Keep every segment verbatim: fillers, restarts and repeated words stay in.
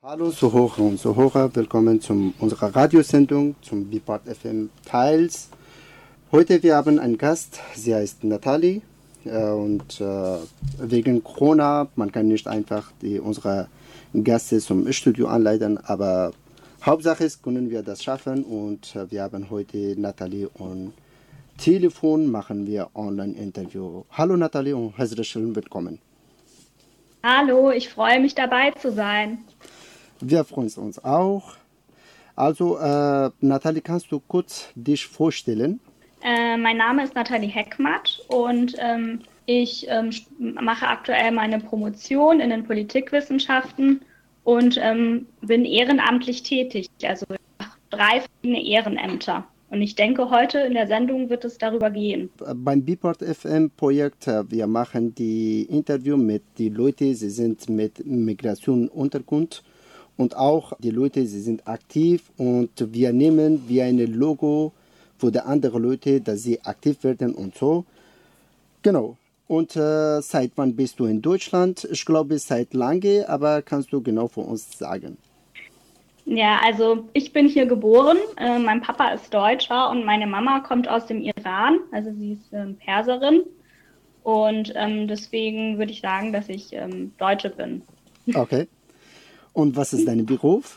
Hallo Zuhörer und Zuhörer, willkommen zu unserer Radiosendung zum B-Part F M Teils. Heute wir haben einen Gast, sie heißt Nathalie äh, und äh, wegen Corona, man kann nicht einfach die, unsere Gäste zum Studio anleiten, aber Hauptsache ist, können wir das schaffen und äh, wir haben heute Nathalie und Telefon machen wir Online-Interview. Hallo Nathalie und herzlich willkommen. Hallo, ich freue mich dabei zu sein. Wir freuen uns auch. Also, äh, Nathalie, kannst du kurz dich vorstellen? Äh, mein Name ist Nathalie Heckmatt und ähm, ich ähm, mache aktuell meine Promotion in den Politikwissenschaften und ähm, bin ehrenamtlich tätig, also drei verschiedene Ehrenämter. Und ich denke, heute in der Sendung wird es darüber gehen. Beim B-Part F M Projekt, wir machen die Interview mit den Leuten, sie sind mit Migration-Hintergrund. Und auch die Leute, sie sind aktiv und wir nehmen wie ein Logo für die anderen Leute, dass sie aktiv werden und so. Genau. Und äh, seit wann bist du in Deutschland? Ich glaube, seit lange, aber kannst du genau für uns sagen? Ja, also ich bin hier geboren. Äh, mein Papa ist Deutscher und meine Mama kommt aus dem Iran. Also sie ist ähm, Perserin. Und ähm, deswegen würde ich sagen, dass ich ähm, Deutsche bin. Okay. Und was ist dein Beruf?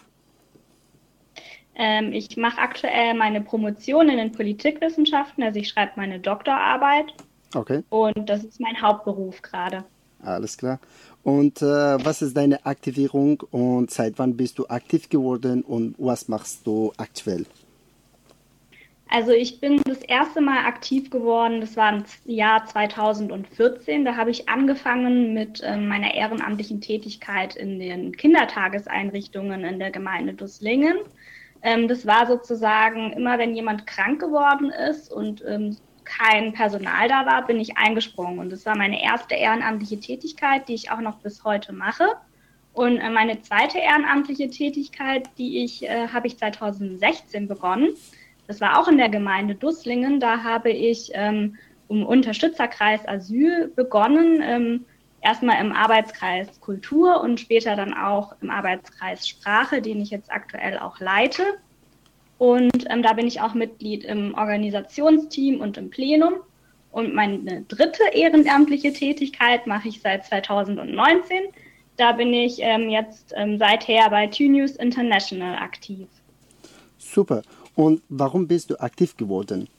Ähm, ich mache aktuell meine Promotion in den Politikwissenschaften, also ich schreibe meine Doktorarbeit Okay, und das ist mein Hauptberuf gerade. alles klar. Und äh, was ist deine Aktivierung und seit wann bist du aktiv geworden und was machst du aktuell? Also ich bin das erste Mal aktiv geworden, das war im Jahr zweitausendvierzehn. Da habe ich angefangen mit ähm, meiner ehrenamtlichen Tätigkeit in den Kindertageseinrichtungen in der Gemeinde Dusslingen. Ähm, das war sozusagen immer, wenn jemand krank geworden ist und ähm, kein Personal da war, bin ich eingesprungen. Und das war meine erste ehrenamtliche Tätigkeit, die ich auch noch bis heute mache. Und äh, meine zweite ehrenamtliche Tätigkeit, die ich, äh, habe ich zweitausendsechzehn begonnen. Das war auch in der Gemeinde Dusslingen. Da habe ich ähm, im Unterstützerkreis Asyl begonnen, ähm, erstmal im Arbeitskreis Kultur und später dann auch im Arbeitskreis Sprache, den ich jetzt aktuell auch leite. Und ähm, da bin ich auch Mitglied im Organisationsteam und im Plenum. Und meine dritte ehrenamtliche Tätigkeit mache ich seit zweitausendneunzehn. Da bin ich ähm, jetzt ähm, seither bei TUnews International aktiv. Super. Und warum bist du aktiv geworden?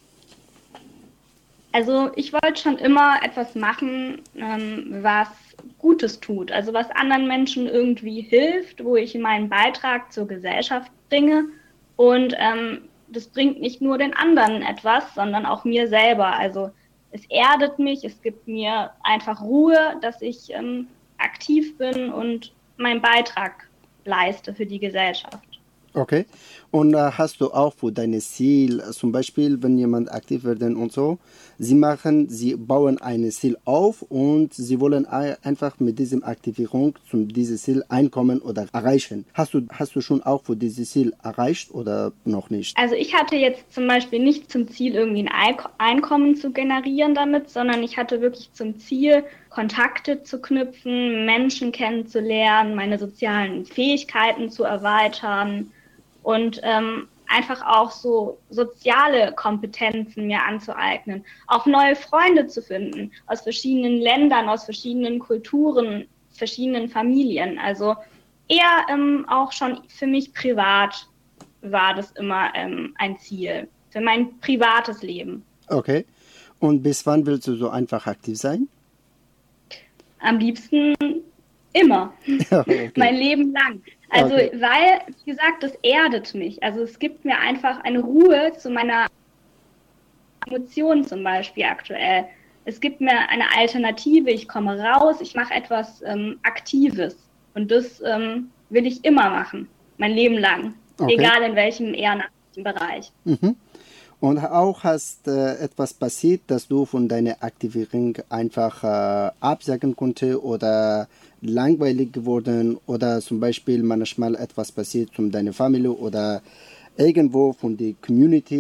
Also ich wollte schon immer etwas machen, ähm, was Gutes tut, also was anderen Menschen irgendwie hilft, wo ich meinen Beitrag zur Gesellschaft bringe. Und ähm, das bringt nicht nur den anderen etwas, sondern auch mir selber. Also es erdet mich, es gibt mir einfach Ruhe, dass ich ähm, aktiv bin und meinen Beitrag leiste für die Gesellschaft. Okay. Und äh, hast du auch für dein Ziel, äh, zum Beispiel, wenn jemand aktiv werden und so, sie machen, sie bauen ein Ziel auf und sie wollen ein- einfach mit diesem Aktivierung zu diesem Ziel einkommen oder erreichen. Hast du, hast du schon auch für dieses Ziel erreicht oder noch nicht? Also ich hatte jetzt zum Beispiel nicht zum Ziel, irgendwie ein Eik- Einkommen zu generieren damit, sondern ich hatte wirklich zum Ziel, Kontakte zu knüpfen, Menschen kennenzulernen, meine sozialen Fähigkeiten zu erweitern und ähm, einfach auch so soziale Kompetenzen mir anzueignen, auch neue Freunde zu finden aus verschiedenen Ländern, aus verschiedenen Kulturen, verschiedenen Familien. Also eher ähm, auch schon für mich privat war das immer ähm, ein Ziel für mein privates Leben. Okay. Und bis wann willst du so einfach aktiv sein? Am liebsten immer, Ja, okay. mein Leben lang. Also, Okay. weil, wie gesagt, das erdet mich. Also es gibt mir einfach eine Ruhe zu meiner Emotion zum Beispiel aktuell. Es gibt mir eine Alternative, ich komme raus, ich mache etwas ähm, Aktives. Und das ähm, will ich immer machen, mein Leben lang. Okay. Egal in welchem ehrenamtlichen Bereich. Mhm. Und auch hast äh, etwas passiert, dass du von deiner Aktivierung einfach äh, absagen konnte oder langweilig geworden oder zum Beispiel manchmal etwas passiert zu deiner Familie oder irgendwo von der Community.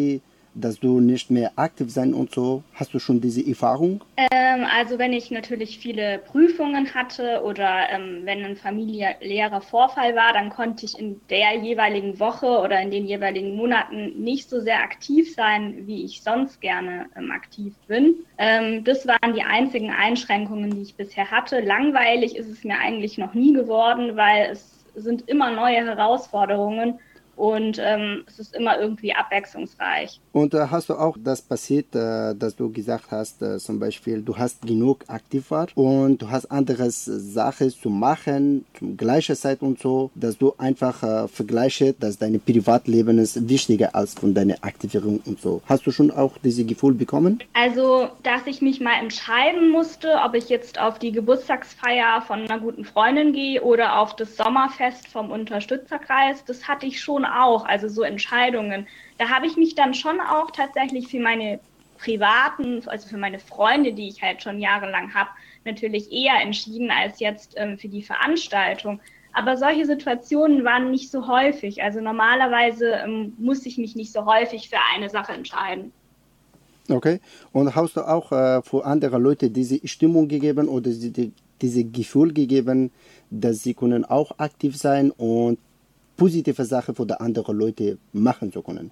dass du nicht mehr aktiv sein und so? Hast du schon diese Erfahrung? Ähm, also wenn ich natürlich viele Prüfungen hatte oder ähm, wenn ein familiärer Vorfall war, dann konnte ich in der jeweiligen Woche oder in den jeweiligen Monaten nicht so sehr aktiv sein, wie ich sonst gerne ähm, aktiv bin. Ähm, das waren die einzigen Einschränkungen, die ich bisher hatte. Langweilig ist es mir eigentlich noch nie geworden, weil es sind immer neue Herausforderungen. Und ähm, es ist immer irgendwie abwechslungsreich. Und äh, hast du auch das passiert, äh, dass du gesagt hast, äh, zum Beispiel, du hast genug aktiv war und du hast anderes Sachen zu machen, zum gleichen Zeit und so, dass du einfach äh, vergleichst, dass dein Privatleben ist wichtiger als von deiner Aktivierung und so. Hast du schon auch dieses Gefühl bekommen? Also, dass ich mich mal entscheiden musste, ob ich jetzt auf die Geburtstagsfeier von einer guten Freundin gehe oder auf das Sommerfest vom Unterstützerkreis, das hatte ich schon auch. Also so Entscheidungen. Da habe ich mich dann schon auch tatsächlich für meine privaten, also für meine Freunde, die ich halt schon jahrelang habe, natürlich eher entschieden als jetzt ähm, für die Veranstaltung. Aber solche Situationen waren nicht so häufig. Also normalerweise ähm, muss ich mich nicht so häufig für eine Sache entscheiden. Okay. Und hast du auch äh, für andere Leute diese Stimmung gegeben oder die, diese Gefühl gegeben, dass sie können auch aktiv sein und positive Sachen für die anderen Leute machen zu können?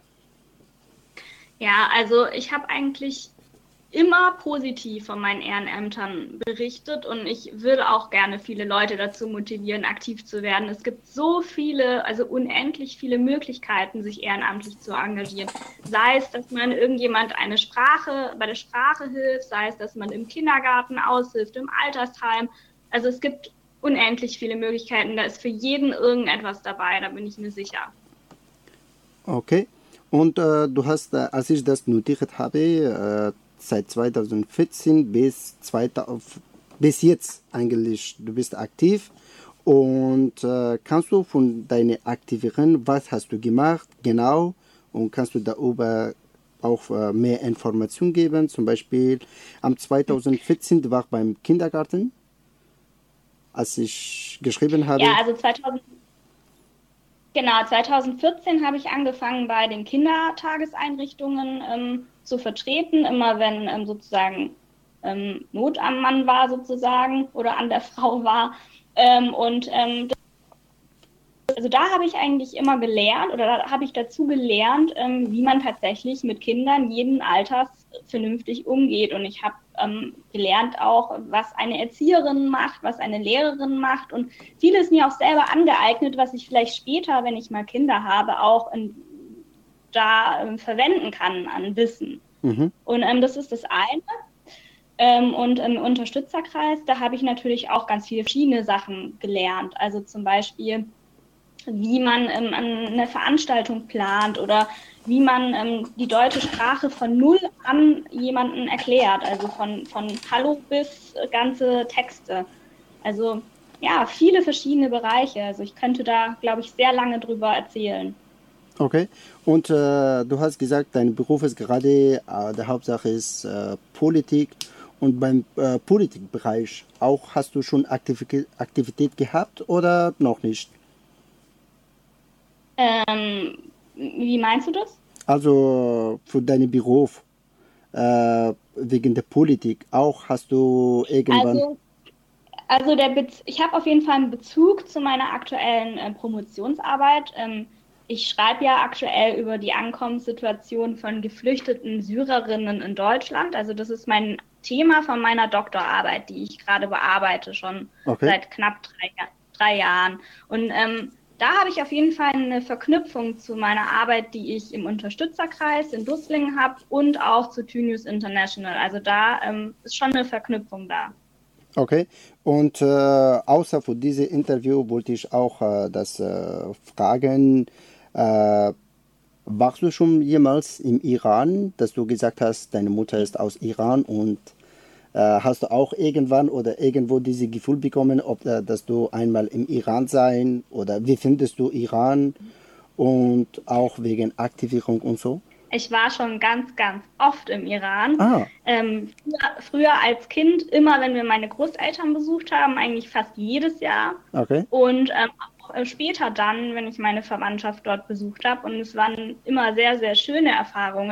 Ja, also ich habe eigentlich immer positiv von meinen Ehrenämtern berichtet und ich würde auch gerne viele Leute dazu motivieren, aktiv zu werden. Es gibt so viele, also unendlich viele Möglichkeiten, sich ehrenamtlich zu engagieren. Sei es, dass man irgendjemand eine Sprache, bei der Sprache hilft, sei es, dass man im Kindergarten aushilft, im Altersheim. Also es gibt unendlich viele Möglichkeiten. Da ist für jeden irgendetwas dabei, da bin ich mir sicher. Okay. Und äh, du hast, äh, als ich das notiert habe, äh, seit zwanzig vierzehn bis, zweitausend, bis jetzt eigentlich, du bist aktiv. Und äh, kannst du von deinen Aktivieren, was hast du gemacht, genau, und kannst du darüber auch äh, mehr Informationen geben? Zum Beispiel am zwanzig vierzehn, du warst beim Kindergarten, als ich geschrieben Ja, habe. also zweitausend, genau, zwanzig vierzehn habe ich angefangen, bei den Kindertageseinrichtungen ähm, zu vertreten, immer wenn ähm, sozusagen ähm, Not am Mann war sozusagen oder an der Frau war. Ähm, und ähm, also da habe ich eigentlich immer gelernt oder da habe ich dazu gelernt, ähm, wie man tatsächlich mit Kindern jeden Alters vernünftig umgeht. Und ich habe ähm, gelernt auch, was eine Erzieherin macht, was eine Lehrerin macht und vieles mir auch selber angeeignet, was ich vielleicht später, wenn ich mal Kinder habe, auch in, da ähm, verwenden kann an Wissen. Mhm. Und ähm, das ist das eine. Ähm, und im Unterstützerkreis, da habe ich natürlich auch ganz viele verschiedene Sachen gelernt. Also zum Beispiel, wie man ähm, eine Veranstaltung plant oder wie man ähm, die deutsche Sprache von null an jemanden erklärt, also von, von Hallo bis äh, ganze Texte. Also ja, viele verschiedene Bereiche. Also ich könnte da, glaube ich, sehr lange drüber erzählen. Okay. Und äh, du hast gesagt, dein Beruf ist gerade, äh, der Hauptsache ist äh, Politik. Und beim äh, Politikbereich auch hast du schon Aktivität, Aktivität gehabt oder noch nicht? Ähm, wie meinst du das? Also für deinen Beruf äh, wegen der Politik auch hast du irgendwann. Also Also der Bez ich habe auf jeden Fall einen Bezug zu meiner aktuellen äh, Promotionsarbeit. Ähm, ich schreibe ja aktuell über die Ankommenssituation von geflüchteten Syrerinnen in Deutschland. Also das ist mein Thema von meiner Doktorarbeit, die ich gerade bearbeite, schon Okay. seit knapp drei, drei Jahren. Und ähm, da habe ich auf jeden Fall eine Verknüpfung zu meiner Arbeit, die ich im Unterstützerkreis in Dusslingen habe und auch zu Thynius International. Also da ähm, ist schon eine Verknüpfung da. Okay. Und äh, außer für dieses Interview wollte ich auch äh, das äh, fragen. Äh, Warst du schon jemals im Iran, dass du gesagt hast, deine Mutter ist aus Iran und äh, hast du auch irgendwann oder irgendwo dieses Gefühl bekommen, ob äh, dass du einmal im Iran sein oder wie findest du Iran und auch wegen Aktivierung und so? Ich war schon ganz, ganz oft im Iran. Ah, Ähm, früher, früher als Kind, immer wenn wir meine Großeltern besucht haben, eigentlich fast jedes Jahr. okay. Und ähm, auch äh, später dann, wenn ich meine Verwandtschaft dort besucht habe. Und es waren immer sehr, sehr schöne Erfahrungen.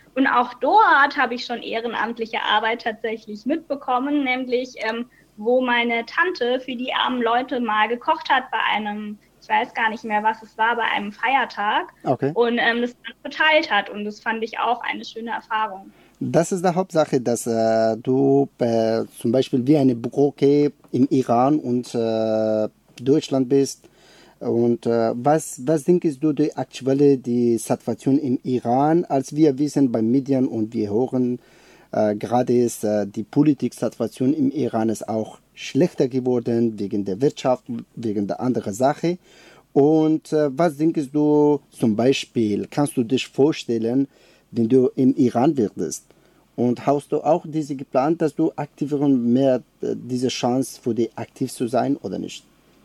Und auch dort habe ich schon ehrenamtliche Arbeit tatsächlich mitbekommen, nämlich ähm, wo meine Tante für die armen Leute mal gekocht hat bei einem, ich weiß gar nicht mehr, was es war, bei einem Feiertag. Okay. Und ähm, das dann verteilt hat. Und das fand ich auch eine schöne Erfahrung. Das ist die Hauptsache, dass äh, du äh, zum Beispiel wie eine Brücke im Iran und äh, Deutschland bist. Und äh, was, was denkst du die aktuelle die Situation im Iran, als wir wissen bei Medien und wir hören, äh, gerade ist äh, die Politiksituation im Iran ist auch schlechter geworden wegen der Wirtschaft, wegen der anderen Sache. Und äh, was denkst du zum Beispiel, kannst du dich vorstellen, wenn du im Iran wirst? Und hast du auch diese geplant, dass du aktiver und mehr äh, diese Chance für dich aktiv zu sein oder nicht?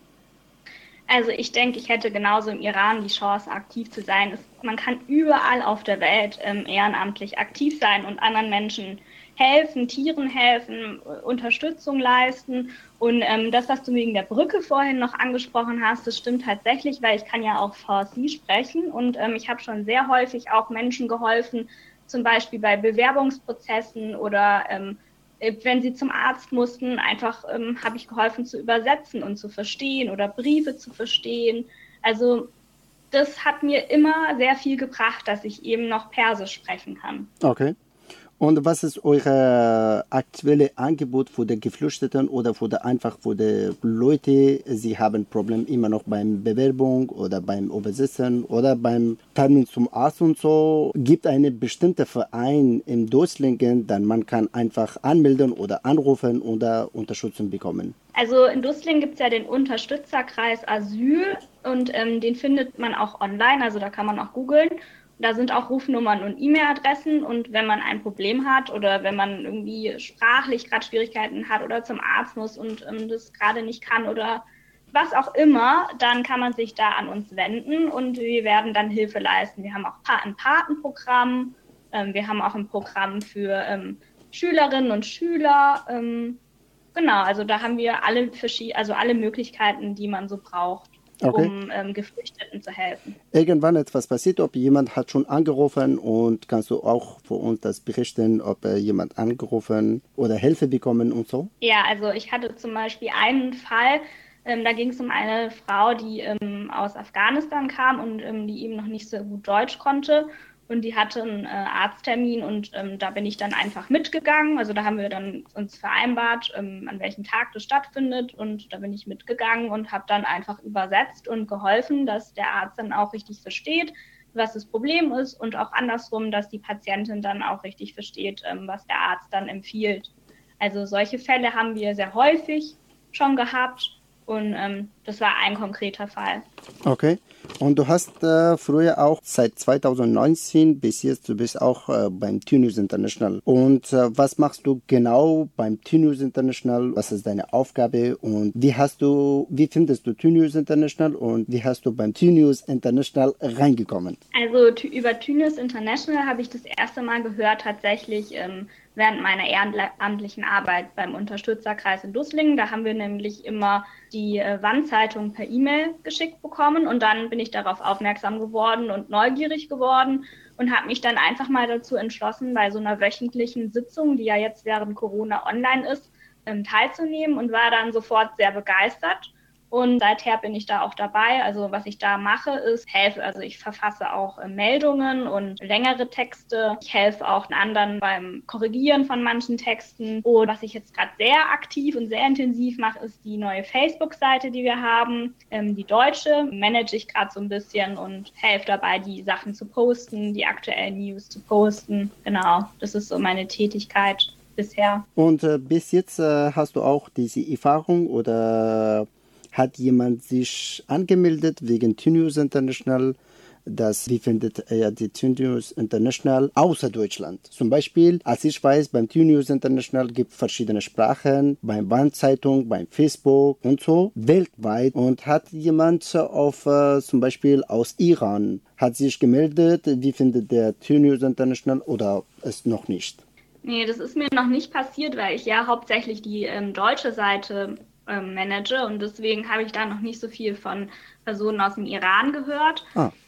Also ich denke, ich hätte genauso im Iran die Chance, aktiv zu sein. Es, man kann überall auf der Welt ähm, ehrenamtlich aktiv sein und anderen Menschen helfen, Tieren helfen, Unterstützung leisten. Und ähm, das, was du wegen der Brücke vorhin noch angesprochen hast, das stimmt tatsächlich, weil ich kann ja auch Farsi sprechen und ähm, ich habe schon sehr häufig auch Menschen geholfen, zum Beispiel bei Bewerbungsprozessen oder ähm, wenn sie zum Arzt mussten, einfach ähm, habe ich geholfen zu übersetzen und zu verstehen oder Briefe zu verstehen. Also das hat mir immer sehr viel gebracht, dass ich eben noch Persisch sprechen kann. Okay. Und was ist euer aktuelles Angebot für die Geflüchteten oder für die, einfach für die Leute, sie haben Probleme immer noch beim Bewerbung oder beim Übersetzen oder beim Termin zum Arzt und so? Gibt einen bestimmten Verein in Deutschland, dann man kann einfach anmelden oder anrufen oder Unterstützung bekommen? Also in Dusslingen gibt es ja den Unterstützerkreis Asyl und ähm, den findet man auch online, also da kann man auch googeln. Da sind auch Rufnummern und E-Mail-Adressen und wenn man ein Problem hat oder wenn man irgendwie sprachlich gerade Schwierigkeiten hat oder zum Arzt muss und ähm, das gerade nicht kann oder was auch immer, dann kann man sich da an uns wenden und wir werden dann Hilfe leisten. Wir haben auch ein Patenprogramm, ähm, wir haben auch ein Programm für ähm, Schülerinnen und Schüler. Ähm, genau, also da haben wir alle, also alle Möglichkeiten, die man so braucht. Okay. Um ähm, Geflüchteten zu helfen. Irgendwann etwas passiert, ob jemand hat schon angerufen und kannst du auch für uns das berichten, ob äh, jemand angerufen oder Hilfe bekommen und so? Ja, also ich hatte zum Beispiel einen Fall, ähm, da ging es um eine Frau, die ähm, aus Afghanistan kam und ähm, die eben noch nicht so gut Deutsch konnte. Und die hatte einen äh, Arzttermin und ähm, da bin ich dann einfach mitgegangen. Also da haben wir dann uns vereinbart, ähm, an welchem Tag das stattfindet. Und da bin ich mitgegangen und habe dann einfach übersetzt und geholfen, dass der Arzt dann auch richtig versteht, was das Problem ist. Und auch andersrum, dass die Patientin dann auch richtig versteht, ähm, was der Arzt dann empfiehlt. Also solche Fälle haben wir sehr häufig schon gehabt. Und ähm, das war ein konkreter Fall. Okay. Und du hast äh, früher auch seit zweitausendneunzehn bis jetzt, du bist auch äh, beim TUnews International. Und äh, was machst du genau beim TUnews International? Was ist deine Aufgabe? Und wie hast du, wie findest du TUnews International und wie hast du beim TUnews International reingekommen? Also über TUnews International habe ich das erste Mal gehört tatsächlich ähm, während meiner ehrenamtlichen Arbeit beim Unterstützerkreis in Dusslingen. Da haben wir nämlich immer die äh, Wandzeitung per E-Mail geschickt bekommen und dann bin ich darauf aufmerksam geworden und neugierig geworden und habe mich dann einfach mal dazu entschlossen, bei so einer wöchentlichen Sitzung, die ja jetzt während Corona online ist, ähm, teilzunehmen und war dann sofort sehr begeistert. Und seither bin ich da auch dabei. Also was ich da mache, ist helfe. Also ich verfasse auch äh, Meldungen und längere Texte. Ich helfe auch anderen beim Korrigieren von manchen Texten. Und was ich jetzt gerade sehr aktiv und sehr intensiv mache, ist die neue Facebook-Seite, die wir haben. Ähm, die deutsche manage ich gerade so ein bisschen und helfe dabei, die Sachen zu posten, die aktuellen News zu posten. Genau, das ist so meine Tätigkeit bisher. Und äh, bis jetzt äh, hast du auch diese Erfahrung oder hat jemand sich angemeldet wegen TUnews International? Das, wie findet er die TUnews International außer Deutschland? Zum Beispiel, als ich weiß, beim TUnews International gibt es verschiedene Sprachen, beim Wandzeitung, beim Facebook und so, weltweit. Und hat jemand auf, äh, zum Beispiel aus Iran, hat sich gemeldet, wie findet der TUnews International oder ist noch nicht? Nee, das ist mir noch nicht passiert, weil ich ja hauptsächlich die ähm, deutsche Seite manage und deswegen habe ich da noch nicht so viel von Personen aus dem Iran gehört. Ah.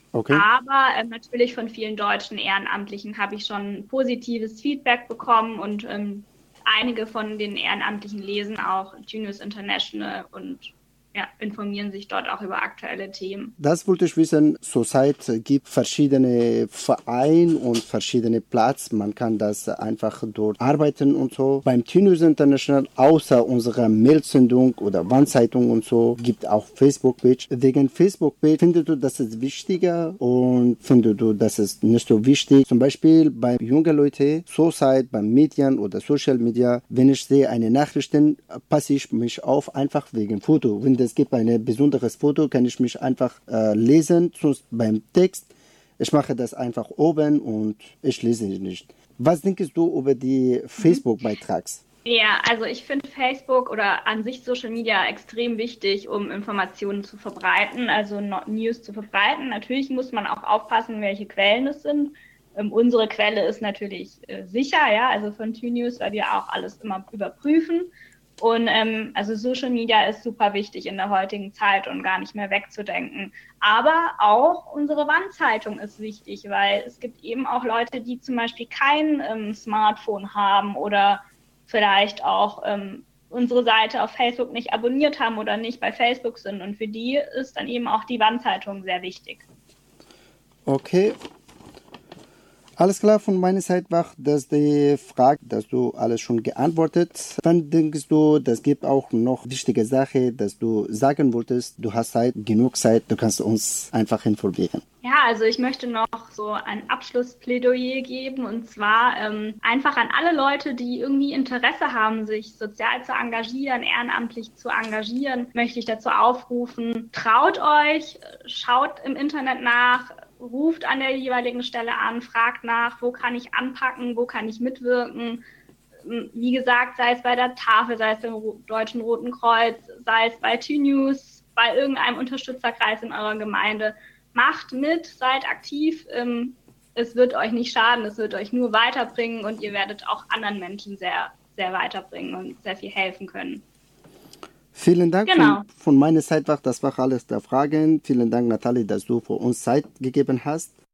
Okay. Aber äh, natürlich von vielen deutschen Ehrenamtlichen habe ich schon positives Feedback bekommen und ähm, einige von den Ehrenamtlichen lesen auch Tunius International und ja, informieren sich dort auch über aktuelle Themen. Das wollte ich wissen. Zurzeit gibt verschiedene Vereine und verschiedene Plätze. Man kann das einfach dort arbeiten und so. Beim Tunius International, außer unserer Mailsendung oder Wandzeitung und so, gibt auch Facebook-Page. Wegen Facebook-Page findest du, das ist wichtiger und findest du, das ist nicht so wichtig. Zum Beispiel bei jungen Leuten, zurzeit beim Medien oder Social Media, wenn ich sehe eine Nachrichten, passe ich mich auf, einfach wegen Foto. Wenn es gibt ein besonderes Foto, kann ich mich einfach äh, lesen, sonst beim Text. Ich mache das einfach oben und ich lese nicht. Was denkst du über die Facebook-Beitrags? Ja, also ich finde Facebook oder an sich Social Media extrem wichtig, um Informationen zu verbreiten, also News zu verbreiten. Natürlich muss man auch aufpassen, welche Quellen es sind. Ähm, unsere Quelle ist natürlich äh, sicher, ja, also von Tunius, weil wir auch alles immer überprüfen. Und ähm, also Social Media ist super wichtig in der heutigen Zeit und gar nicht mehr wegzudenken. Aber auch unsere Wandzeitung ist wichtig, weil es gibt eben auch Leute, die zum Beispiel kein ähm, Smartphone haben oder vielleicht auch ähm, unsere Seite auf Facebook nicht abonniert haben oder nicht bei Facebook sind. Und für die ist dann eben auch die Wandzeitung sehr wichtig. Okay. Alles klar, von meiner Seite war das die Frage, dass du alles schon geantwortet. Wann denkst du, das gibt auch noch wichtige Sachen, dass du sagen wolltest, du hast Zeit, genug Zeit, du kannst uns einfach informieren. Ja, also ich möchte noch so ein Abschlussplädoyer geben und zwar ähm, einfach an alle Leute, die irgendwie Interesse haben, sich sozial zu engagieren, ehrenamtlich zu engagieren, möchte ich dazu aufrufen, traut euch, schaut im Internet nach, ruft an der jeweiligen Stelle an, fragt nach, wo kann ich anpacken, wo kann ich mitwirken. Wie gesagt, sei es bei der Tafel, sei es beim Deutschen Roten Kreuz, sei es bei Tunius, bei irgendeinem Unterstützerkreis in eurer Gemeinde. Macht mit, seid aktiv. Es wird euch nicht schaden, es wird euch nur weiterbringen und ihr werdet auch anderen Menschen sehr, sehr weiterbringen und sehr viel helfen können. Vielen Dank. Genau. Von, von meiner Seite war das war alles der Fragen. Vielen Dank, Nathalie, dass du für uns Zeit gegeben hast.